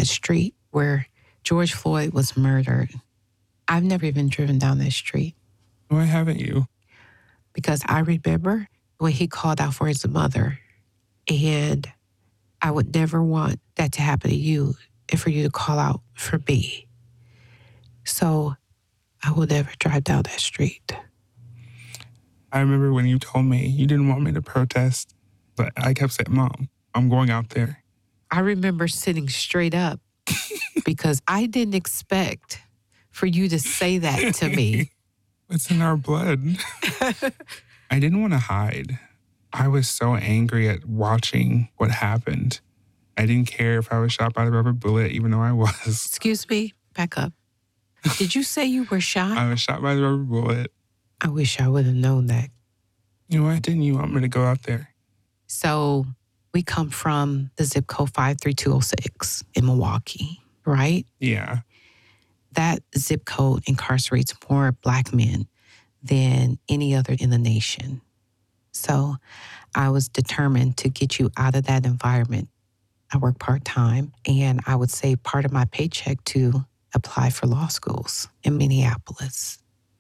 that street where George Floyd was murdered. I've never even driven down that street. Why haven't you? Because I remember when he called out for his mother, and I would never want that to happen to you and for you to call out for me. So I will never drive down that street. I remember when you told me you didn't want me to protest, but I kept saying, Mom, I'm going out there. I remember sitting straight up because I didn't expect for you to say that to me. It's in our blood. I didn't want to hide. I was so angry at watching what happened. I didn't care if I was shot by the rubber bullet, even though I was. Excuse me, back up. Did you say you were shot? I was shot by the rubber bullet. I wish I would have known that. You know, why didn't you want me to go out there? So we come from the zip code 53206 in Milwaukee, right? Yeah. That zip code incarcerates more Black men than any other in the nation. So I was determined to get you out of that environment. I work part-time, and I would save part of my paycheck to apply for law schools in Minneapolis.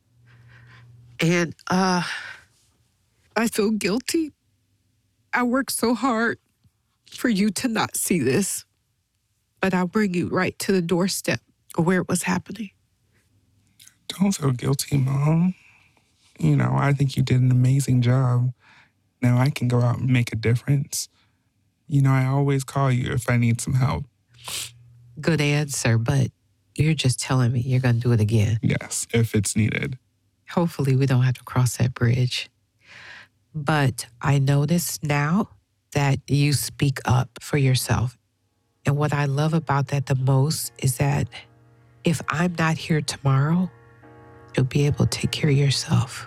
And I feel guilty. I worked so hard for you to not see this, but I'll bring you right to the doorstep of where it was happening. Don't feel guilty, Mom. You know, I think you did an amazing job. Now I can go out and make a difference. You know, I always call you if I need some help. Good answer, but you're just telling me you're going to do it again. Yes, if it's needed. Hopefully we don't have to cross that bridge. But I notice now that you speak up for yourself. And what I love about that the most is that if I'm not here tomorrow, you'll be able to take care of yourself.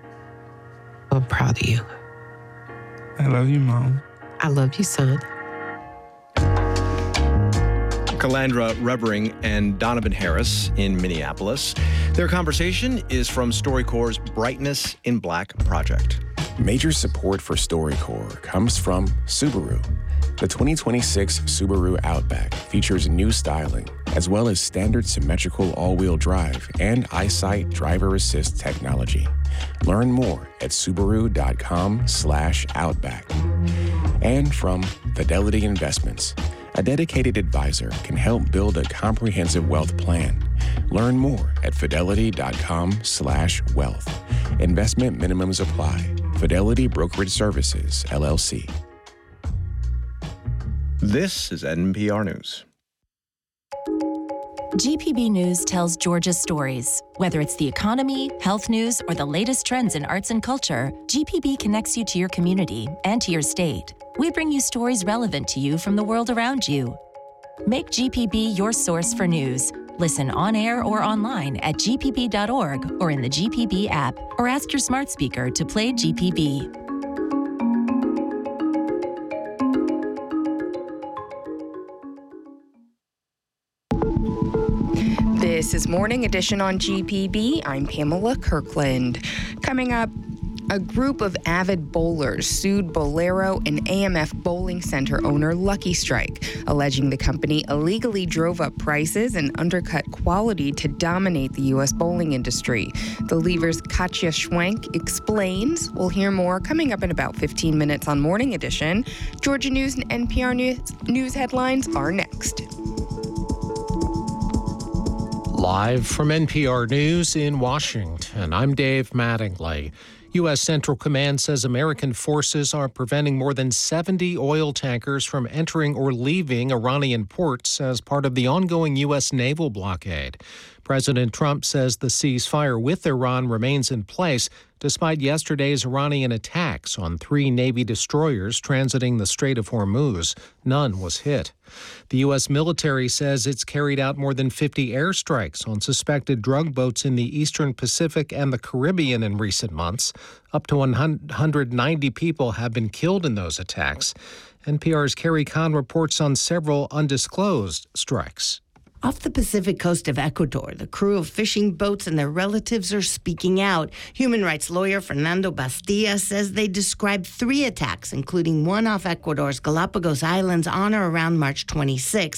I'm proud of you. I love you, Mom. I love you, son. Calandra Revering and Donovan Harris in Minneapolis. Their conversation is from StoryCorps' Brightness in Black project. Major support for StoryCorps comes from Subaru. The 2026 Subaru Outback features new styling, as well as standard symmetrical all-wheel drive and EyeSight driver assist technology. Learn more at Subaru.com/Outback. And from Fidelity Investments. A dedicated advisor can help build a comprehensive wealth plan. Learn more at Fidelity.com/wealth. Investment minimums apply. Fidelity Brokerage Services, LLC. This is NPR News. GPB News tells Georgia's stories. Whether it's the economy, health news, or the latest trends in arts and culture, GPB connects you to your community and to your state. We bring you stories relevant to you from the world around you. Make GPB your source for news. Listen on air or online at gpb.org or in the GPB app, or ask your smart speaker to play GPB. This is Morning Edition on GPB. I'm Pamela Kirkland. Coming up, a group of avid bowlers sued Bolero and AMF Bowling Center owner Lucky Strike, alleging the company illegally drove up prices and undercut quality to dominate the U.S. bowling industry. The Lever's Katja Schwenk explains. We'll hear more coming up in about 15 minutes on Morning Edition. Georgia News and NPR News headlines are next. Live from NPR News in Washington, I'm Dave Mattingly. U.S. Central Command says American forces are preventing more than 70 oil tankers from entering or leaving Iranian ports as part of the ongoing U.S. naval blockade. President Trump says the ceasefire with Iran remains in place despite yesterday's Iranian attacks on 3 Navy destroyers transiting the Strait of Hormuz. None was hit. The U.S. military says it's carried out more than 50 airstrikes on suspected drug boats in the Eastern Pacific and the Caribbean in recent months. Up to 190 people have been killed in those attacks. NPR's Carrie Kahn reports on several undisclosed strikes. Off the Pacific coast of Ecuador, the crew of fishing boats and their relatives are speaking out. Human rights lawyer Fernando Bastilla says they described 3 attacks, including one off Ecuador's Galapagos Islands on or around March 26,